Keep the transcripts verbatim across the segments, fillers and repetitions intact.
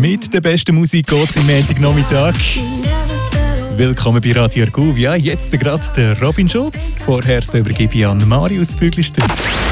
Mit der besten Musik geht es am Montagnachmittag. Willkommen bei Radio Argovia. Jetzt gerade der Robin Schulz. Vorher übergebe ich an Marius Büglister.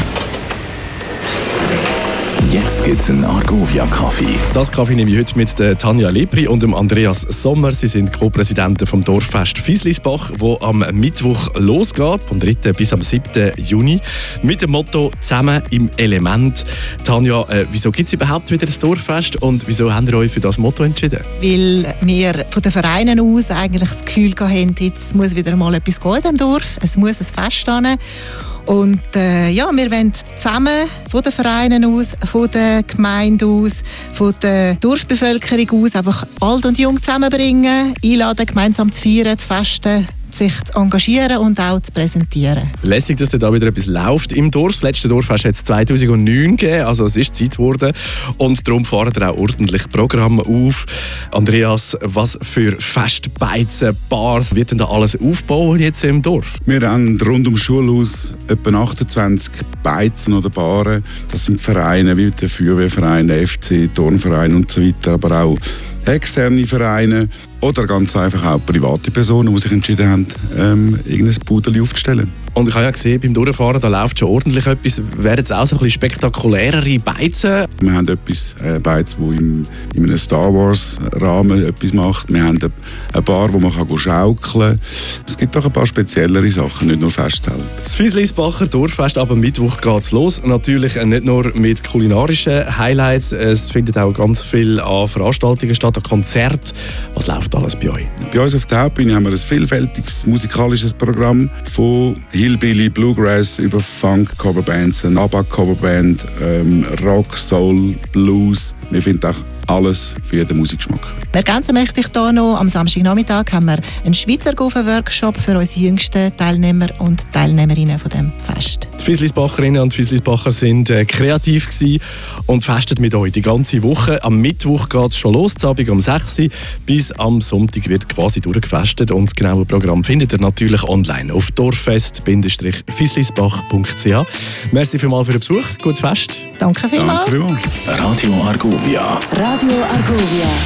Jetzt gibt's einen Argovia-Kaffee. Das Kaffee nehme ich heute mit der Tanja Lepri und dem Andreas Sommer. Sie sind Co-Präsidenten vom Dorffest Fieslisbach, wo am Mittwoch losgeht, vom dritten bis am siebten Juni, mit dem Motto «Zusammen im Element». Tanja, äh, wieso gibt es überhaupt wieder das Dorffest und wieso habt ihr euch für das Motto entschieden? Weil wir von den Vereinen aus eigentlich das Gefühl hatten, jetzt muss wieder mal etwas gehen in diesem Dorf, es muss ein Fest sein. Und äh, ja, wir wollen zusammen von den Vereinen aus, von der Gemeinde aus, von der Dorfbevölkerung aus einfach alt und jung zusammenbringen, einladen, gemeinsam zu feiern, zu festen, sich zu engagieren und auch zu präsentieren. Lässig, dass da wieder etwas läuft im Dorf. Das letzte Dorffest hat es zweitausendneun gegeben, also es ist Zeit geworden. Und darum fahren wir auch ordentlich Programm auf. Andreas, was für Festbeizen, Bars wird denn da alles aufbauen jetzt im Dorf? Wir haben rund ums Schulhaus etwa achtundzwanzig Beizen oder Baren. Das sind Vereine wie der Feuerwehrverein, der F C, Turnverein und so weiter, aber auch externe Vereine oder ganz einfach auch private Personen, die sich entschieden haben, ähm, irgendein Pudeli aufzustellen. Und ich habe ja gesehen, beim Durchfahren, da läuft schon ordentlich etwas. Werden jetzt auch so ein bisschen spektakulärere Beizen? Wir haben etwas äh, Beiz, das im, in einem Star Wars Rahmen etwas macht. Wir haben eine Bar, wo man kann schaukeln kann. Es gibt auch ein paar speziellere Sachen, nicht nur Festzelten. Das Fieslisbacher Dorffest, ab Mittwoch geht es los. Natürlich nicht nur mit kulinarischen Highlights. Es findet auch ganz viel an Veranstaltungen statt, an Konzerten. Was läuft alles bei euch? Bei uns auf der Hauptbühne haben wir ein vielfältiges musikalisches Programm von Hillbilly, Bluegrass über Funk, Coverbands, eine ABBA-Coverband, ähm, Rock, Soul, Blues. Wir finden auch alles für jeden Musikgeschmack. Ergänzen möchte ich hier noch, am Samstagnachmittag haben wir einen Schweizer Gaufen-Workshop für unsere jüngsten Teilnehmer und Teilnehmerinnen von dem Fest. Die Fieslisbacherinnen und Fieslisbacher sind äh, kreativ gewesen und festen mit euch die ganze Woche. Am Mittwoch geht es schon los, Abend um sechs Uhr. Bis am Sonntag wird quasi durchgefestet und das genaue Programm findet ihr natürlich online auf dorffest fieslisbach punkt c h. Merci vielmals für den Besuch. Gutes Fest. Danke vielmals. Danke vielmals. Radio Argovia. Radio Argovia.